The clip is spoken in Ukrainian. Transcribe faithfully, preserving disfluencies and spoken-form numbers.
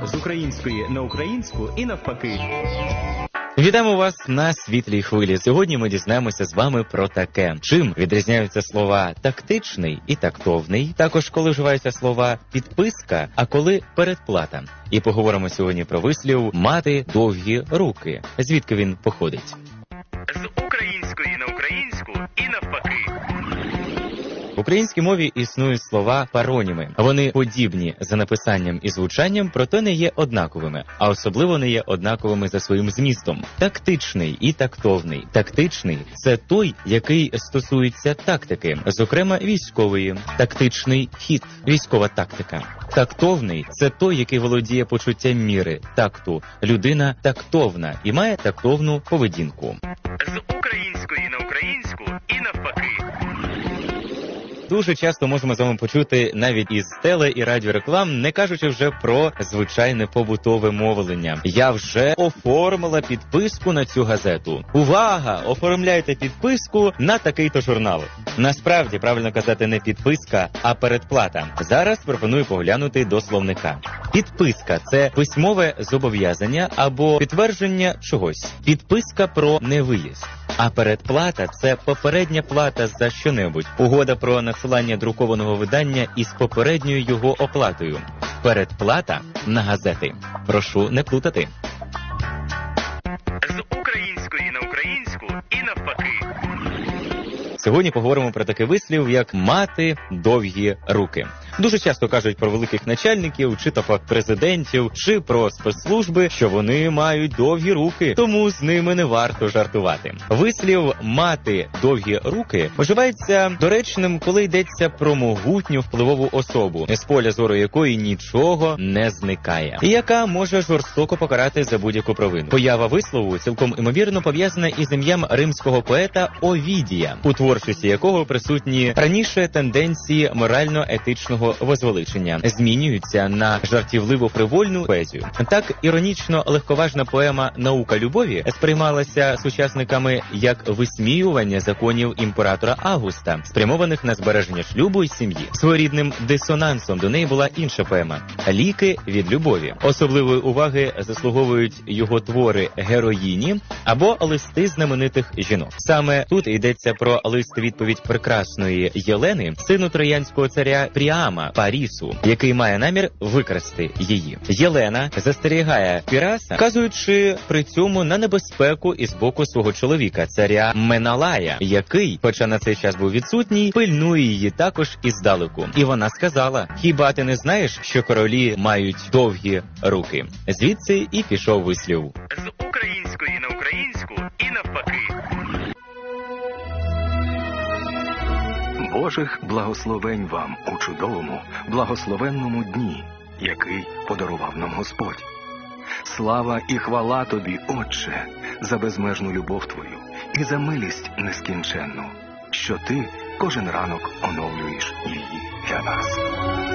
з української на українську і навпаки. Вітаємо вас на світлій хвилі. Сьогодні ми дізнаємося з вами про таке. Чим відрізняються слова «тактичний» і «тактовний», також коли вживаються слова «підписка», а коли «передплата». І поговоримо сьогодні про вислів «мати довгі руки». Звідки він походить? З української на українську і навпаки. В українській мові існують слова пароніми. Вони подібні за написанням і звучанням, проте не є однаковими, а особливо не є однаковими за своїм змістом. Тактичний і тактовний. Тактичний – це той, який стосується тактики, зокрема військової. Тактичний хід – військова тактика. Тактовний – це той, який володіє почуттям міри, такту. Людина тактовна і має тактовну поведінку. З української на українську і навпаки. Дуже часто можемо з вами почути навіть із теле- і радіореклам, не кажучи вже про звичайне побутове мовлення. Я вже оформила підписку на цю газету. Увага! Оформляйте підписку на такий-то журнал. Насправді, правильно казати не підписка, а передплата. Зараз пропоную поглянути до словника. Підписка – це письмове зобов'язання або підтвердження чогось. Підписка про невиїзд. А передплата – це попередня плата за що-небудь. Угода про надсилання друкованого видання із попередньою його оплатою. Передплата на газети. Прошу не плутати. З української на українську і навпаки. Сьогодні поговоримо про такий вислів, як «мати довгі руки». Дуже часто кажуть про великих начальників, чи то факт президентів, чи про спецслужби, що вони мають довгі руки, тому з ними не варто жартувати. Вислів «мати довгі руки» вживається доречним, коли йдеться про могутню впливову особу, з поля зору якої нічого не зникає, і яка може жорстоко покарати за будь-яку провину. Поява вислову цілком імовірно пов'язана із ім'ям римського поета Овідія, у творчості якого присутні раніше тенденції морально-етичного возвеличення, змінюються на жартівливо-фривольну поезію. Так, іронічно легковажна поема «Наука любові» сприймалася сучасниками як висміювання законів імператора Августа, спрямованих на збереження шлюбу і сім'ї. Своєрідним дисонансом до неї була інша поема «Ліки від любові». Особливої уваги заслуговують його твори «Героїні» або «Листи знаменитих жінок». Саме тут йдеться про лист-відповідь прекрасної Єлени, сину троянського царя Пріама, Парісу, який має намір викрасти її. Єлена застерігає Піраса, вказуючи при цьому на небезпеку із боку свого чоловіка, царя Меналая, який, хоча на цей час був відсутній, пильнує її також іздалеку. І вона сказала: «Хіба ти не знаєш, що королі мають довгі руки?» Звідси і пішов вислів. З української на українську і навпаки. Божих благословень вам у чудовому, благословенному дні, який подарував нам Господь. Слава і хвала Тобі, Отче, за безмежну любов Твою і за милість нескінченну, що Ти кожен ранок оновлюєш її для нас.